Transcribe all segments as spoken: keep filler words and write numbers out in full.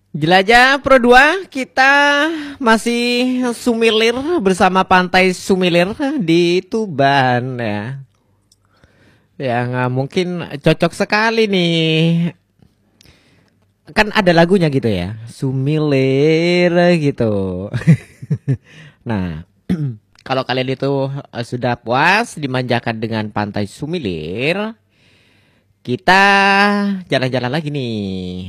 Jelajah Pro dua, kita masih Sumilir bersama Pantai Sumilir di Tuban ya. Yang uh, mungkin cocok sekali nih. Kan ada lagunya gitu ya, Sumilir gitu. Nah, kalau kalian itu uh, sudah puas dimanjakan dengan Pantai Sumilir, kita jalan-jalan lagi nih.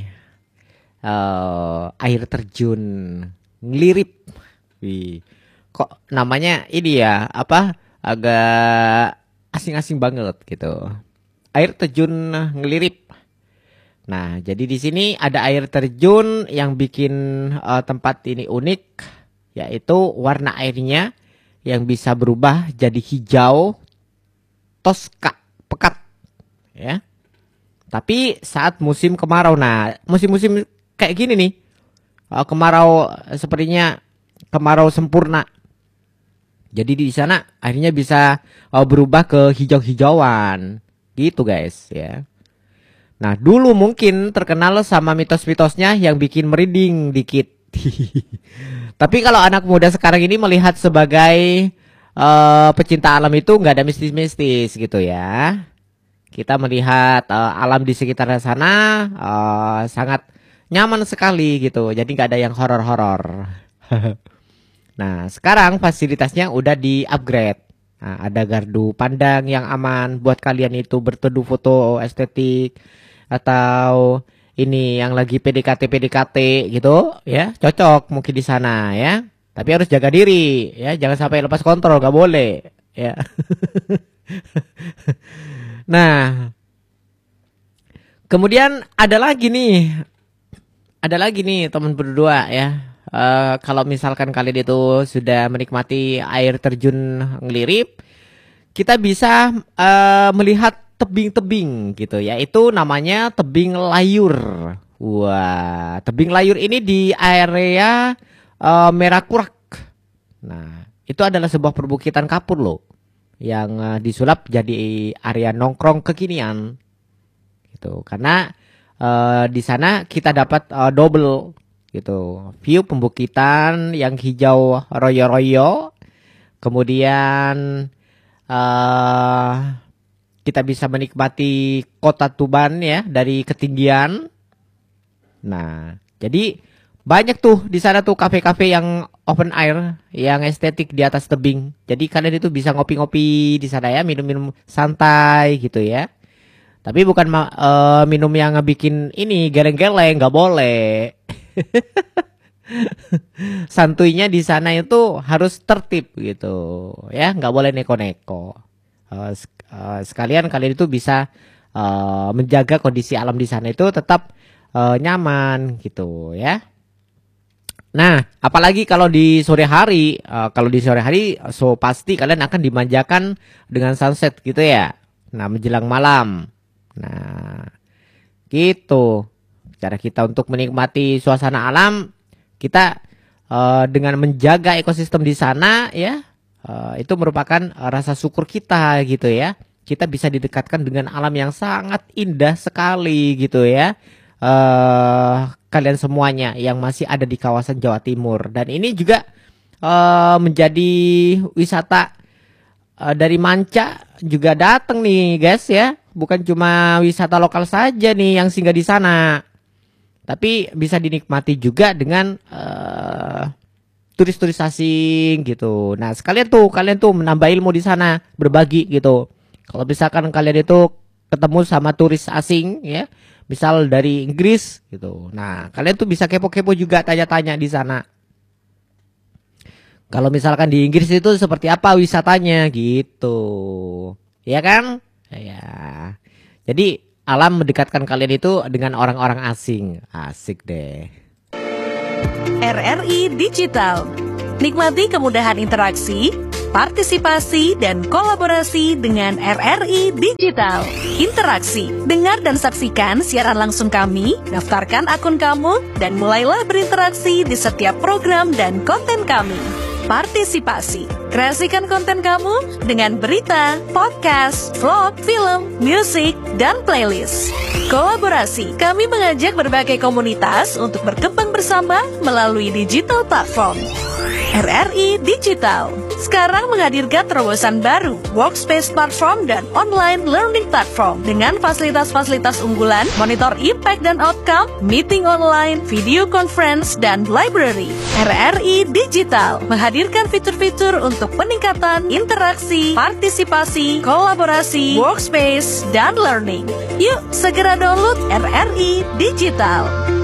Uh, air terjun Nglirip. Wih, kok namanya ini ya, apa, agak asing-asing banget gitu. Air terjun Nglirip. Nah, jadi di sini ada air terjun yang bikin uh, tempat ini unik, yaitu warna airnya yang bisa berubah jadi hijau toska pekat ya. Tapi saat musim kemarau, nah musim-musim kayak gini nih, uh, kemarau sepertinya kemarau sempurna. Jadi di sana akhirnya bisa uh, berubah ke hijau-hijauan, gitu guys ya. Nah dulu mungkin terkenal sama mitos-mitosnya yang bikin merinding dikit. Tapi kalau anak muda sekarang ini melihat sebagai uh, pecinta alam itu nggak ada mistis-mistis gitu ya. Kita melihat uh, alam di sekitar sana uh, sangat nyaman sekali gitu. Jadi nggak ada yang horor-horor. Nah, sekarang fasilitasnya udah di-upgrade. Nah, ada gardu pandang yang aman buat kalian itu berteduh foto estetik atau ini yang lagi P D K T P D K T gitu ya. Cocok mungkin di sana ya. Tapi harus jaga diri ya, jangan sampai lepas kontrol, nggak boleh ya. Nah, kemudian ada lagi nih, ada lagi nih teman berdua ya. Uh, kalau misalkan kalian itu sudah menikmati air terjun Nglirip, kita bisa uh, melihat tebing-tebing gitu, yaitu namanya tebing layur. Wah, tebing layur ini di area uh, Merakurak. Nah, itu adalah sebuah perbukitan kapur loh, yang uh, disulap jadi area nongkrong kekinian gitu. Karena uh, di sana kita dapat uh, double gitu, view pembukitan yang hijau royo-royo, kemudian uh, kita bisa menikmati kota Tuban ya dari ketinggian. Nah, jadi banyak tuh di sana tuh kafe-kafe yang open air, yang estetik di atas tebing. Jadi kalian itu bisa ngopi-ngopi di sana ya, minum-minum santai gitu ya. Tapi bukan uh, minum yang bikin ini geleng-geleng, nggak boleh. Santuinya di sana itu harus tertib gitu ya, nggak boleh neko-neko. Uh, uh, sekalian kalian itu bisa uh, menjaga kondisi alam di sana itu tetap uh, nyaman gitu ya. Nah, apalagi kalau di sore hari, uh, kalau di sore hari, so pasti kalian akan dimanjakan dengan sunset gitu ya. Nah, menjelang malam. Nah, gitu. Cara kita untuk menikmati suasana alam, kita uh, dengan menjaga ekosistem di sana ya, uh, itu merupakan uh, rasa syukur kita gitu ya. Kita bisa didekatkan dengan alam yang sangat indah sekali gitu ya. Uh, kalian semuanya yang masih ada di kawasan Jawa Timur, dan ini juga uh, menjadi wisata uh, dari manca juga datang nih guys ya, bukan cuma wisata lokal saja nih yang singgah di sana, tapi bisa dinikmati juga dengan uh, turis-turis asing gitu. Nah sekalian tuh kalian tuh menambah ilmu di sana, berbagi gitu. Kalau misalkan kalian itu ketemu sama turis asing ya, misal dari Inggris gitu. Nah, kalian tuh bisa kepo-kepo juga, tanya-tanya di sana. Kalau misalkan di Inggris itu seperti apa wisatanya gitu. Ya kan? Ya. Jadi alam mendekatkan kalian itu dengan orang-orang asing. Asik deh. R R I Digital. Nikmati kemudahan interaksi, partisipasi, dan kolaborasi dengan R R I Digital. Interaksi, dengar dan saksikan siaran langsung kami, daftarkan akun kamu, dan mulailah berinteraksi di setiap program dan konten kami. Partisipasi, Kreasikan konten kamu dengan berita, podcast, vlog, film, musik, dan playlist. Kolaborasi, kami mengajak berbagai komunitas untuk berkembang bersama melalui digital platform. R R I Digital sekarang menghadirkan terobosan baru, workspace platform dan online learning platform dengan fasilitas-fasilitas unggulan, monitor impact dan outcome, meeting online, video conference, dan library. R R I Digital menghadirkan fitur-fitur untuk peningkatan interaksi, partisipasi, kolaborasi, workspace, dan learning. Yuk segera download R R I Digital.